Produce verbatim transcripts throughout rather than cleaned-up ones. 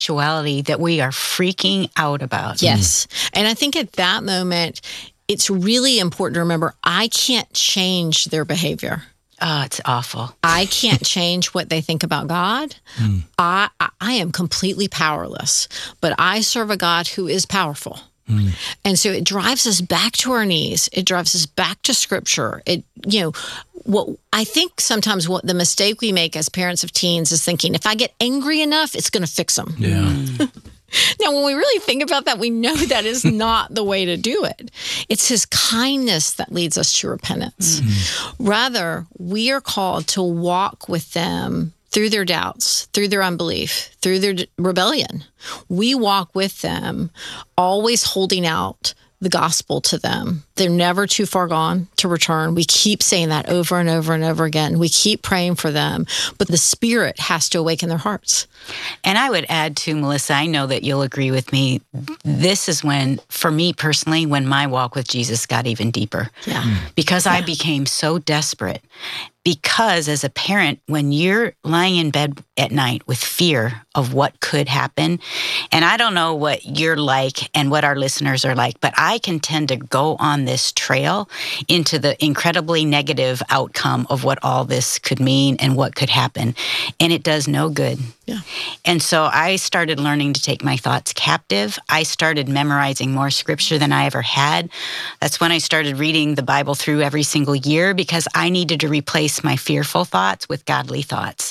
actuality that we are freaking out about. Yes. Mm. And I think at that moment, it's really important to remember, I can't change their behavior. Oh, it's awful. I can't change what they think about God. Mm. I, I am completely powerless, but I serve a God who is powerful. Mm. And so it drives us back to our knees. It drives us back to Scripture. It, you know, what I think sometimes what the mistake we make as parents of teens is thinking, if I get angry enough, it's going to fix them. Yeah. Mm. Now, when we really think about that, we know that is not the way to do it. It's His kindness that leads us to repentance. Mm-hmm. Rather, we are called to walk with them through their doubts, through their unbelief, through their d- rebellion. We walk with them, always holding out the gospel to them. They're never too far gone to return. We keep saying that over and over and over again. We keep praying for them, but the Spirit has to awaken their hearts. And I would add to, Melissa, I know that you'll agree with me, this is when, for me personally, when my walk with Jesus got even deeper. Yeah. Because yeah. I became so desperate. Because as a parent, when you're lying in bed at night with fear of what could happen, and I don't know what you're like and what our listeners are like, but I can tend to go on this trail into the incredibly negative outcome of what all this could mean and what could happen. And it does no good. Yeah. And so I started learning to take my thoughts captive. I started memorizing more scripture than I ever had. That's when I started reading the Bible through every single year, because I needed to replace my fearful thoughts with godly thoughts.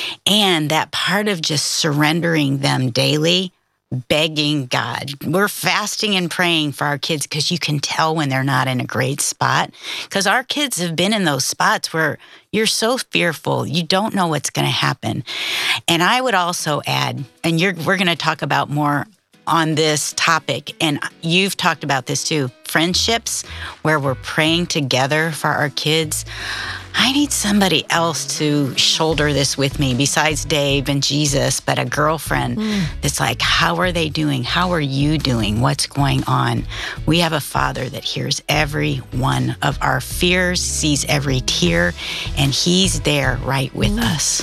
And that part of just surrendering them daily, begging God. We're fasting and praying for our kids because you can tell when they're not in a great spot. Because our kids have been in those spots where you're so fearful, you don't know what's going to happen. And I would also add, and you're, we're going to talk about more on this topic, and you've talked about this too, friendships where we're praying together for our kids. I need somebody else to shoulder this with me besides Dave and Jesus, but a girlfriend mm. that's like, how are they doing? How are you doing? What's going on? We have a Father that hears every one of our fears, sees every tear, and He's there right with mm. us.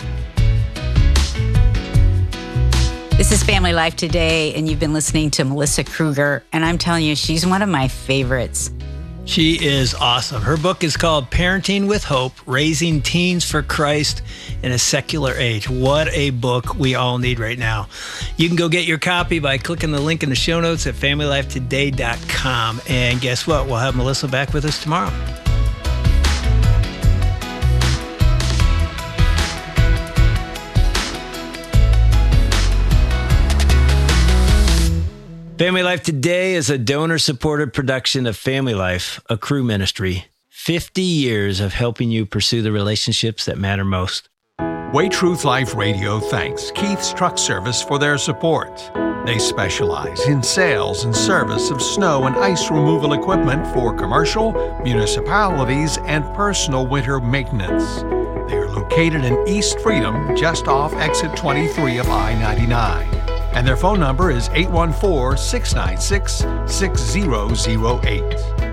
This is Family Life Today, and you've been listening to Melissa Kruger, and I'm telling you, she's one of my favorites. She is awesome. Her book is called Parenting with Hope, Raising Teens for Christ in a Secular Age. What a book we all need right now. You can go get your copy by clicking the link in the show notes at family life today dot com. And guess what? We'll have Melissa back with us tomorrow. Family Life Today is a donor-supported production of Family Life, a Cru ministry. fifty years of helping you pursue the relationships that matter most. Way Truth Life Radio thanks Keith's Truck Service for their support. They specialize in sales and service of snow and ice removal equipment for commercial, municipalities, and personal winter maintenance. They are located in East Freedom, just off exit twenty-three of I ninety-nine. And their phone number is eight one four, six nine six, six zero zero eight.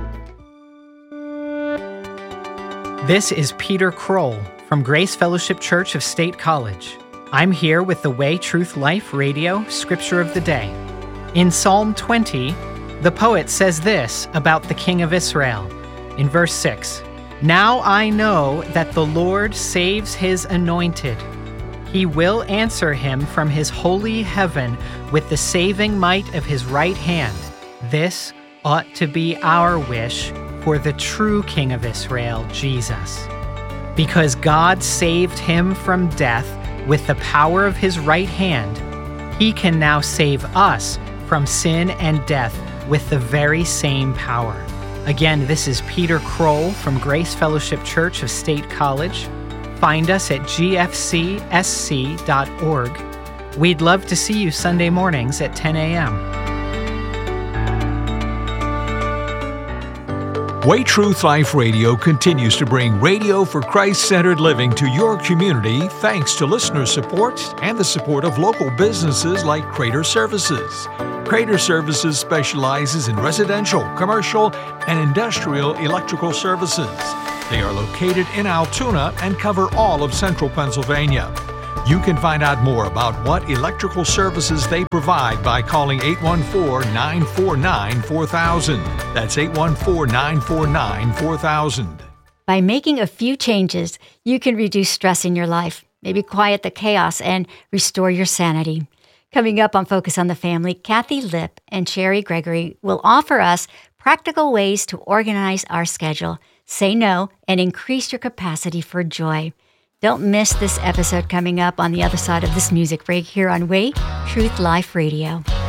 This is Peter Kroll from Grace Fellowship Church of State College. I'm here with the Way Truth Life Radio Scripture of the Day. In Psalm twenty, the poet says this about the King of Israel. In verse six, "Now I know that the Lord saves His anointed. He will answer him from His holy heaven with the saving might of His right hand. This ought to be our wish for the true King of Israel, Jesus. Because God saved Him from death with the power of His right hand, He can now save us from sin and death with the very same power." Again, this is Peter Kroll from Grace Fellowship Church of State College. Find us at g f c s c dot org. We'd love to see you Sunday mornings at ten a.m. Way Truth Life Radio continues to bring radio for Christ-centered living to your community thanks to listener support and the support of local businesses like Crater Services. Crater Services specializes in residential, commercial, and industrial electrical services. They are located in Altoona and cover all of central Pennsylvania. You can find out more about what electrical services they provide by calling eight one four, nine four nine, four thousand. That's eight one four, nine four nine, four thousand. By making a few changes, you can reduce stress in your life, maybe quiet the chaos, and restore your sanity. Coming up on Focus on the Family, Kathy Lipp and Sherry Gregory will offer us practical ways to organize our schedule, say no, and increase your capacity for joy. Don't miss this episode coming up on the other side of this music break here on Way Truth Life Radio.